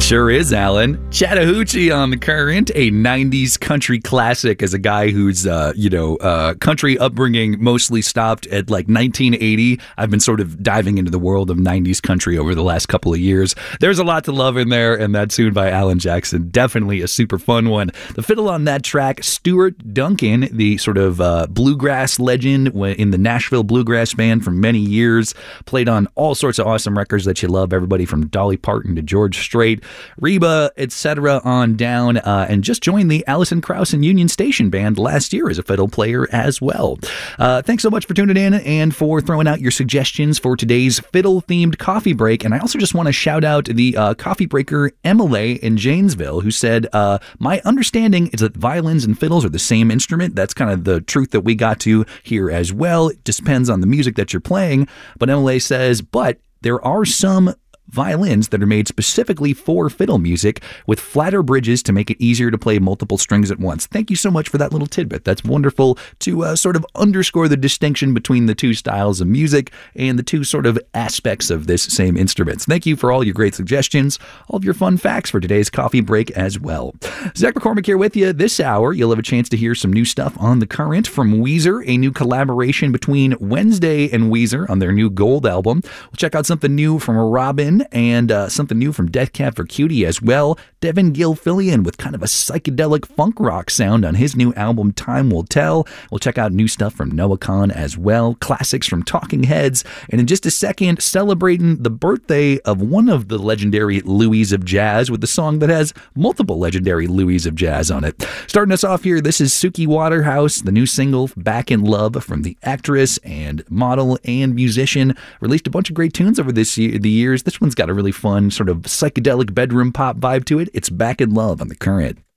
Sure is, Alan. Chattahoochee on the Current, a 90s country classic as a guy whose, country upbringing mostly stopped at like 1980. I've been sort of diving into the world of 90s country over the last couple of years. There's a lot to love in there, and that tune by Alan Jackson, definitely a super fun one. The fiddle on that track, Stuart Duncan, the sort of bluegrass legend in the Nashville Bluegrass Band for many years, played on all sorts of awesome records that you love, everybody from Dolly Parton to George Strait, Reba, etc. on down, and just joined the Alison Krauss and Union Station Band last year as a fiddle player as well. Thanks so much for tuning in and for throwing out your suggestions for today's fiddle-themed coffee break. And I also just want to shout out the coffee breaker Emily in Janesville, who said, my understanding is that violins and fiddles are the same instrument. That's kind of the truth that we got to here as well. It just depends on the music that you're playing. But Emily says, but there are some violins that are made specifically for fiddle music with flatter bridges to make it easier to play multiple strings at once. Thank you so much for that little tidbit. That's wonderful to sort of underscore the distinction between the two styles of music and the two sort of aspects of this same instrument. Thank you for all your great suggestions, all of your fun facts for today's coffee break as well. Zach McCormick here with you. This hour, you'll have a chance to hear some new stuff on the Current from Weezer, a new collaboration between Wednesday and Weezer on their new Gold album. We'll check out something new from Robin and something new from Death Cab for Cutie as well. Devin Gilfillian with kind of a psychedelic funk rock sound on his new album Time Will Tell. We'll check out new stuff from Noah Kahan as well, classics from Talking Heads, and in just a second, celebrating the birthday of one of the legendary Louis of Jazz with the song that has multiple legendary Louis of Jazz on it. Starting us off here, this is Suki Waterhouse, the new single Back in Love from the actress and model and musician. Released a bunch of great tunes over the years. This one's got a really fun sort of psychedelic bedroom pop vibe to it. It's Back in Love on the Current.